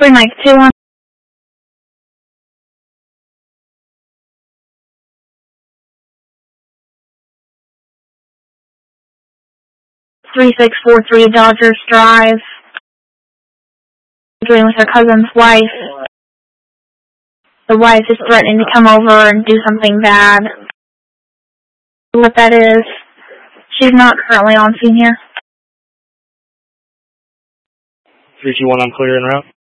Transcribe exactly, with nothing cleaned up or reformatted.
Three Mike two one. Three six four three Dodgers Drive. Doing with her cousin's wife. The wife is threatening to come over and do something bad. What that is, she's not currently on scene here. three two one, I'm clear en route.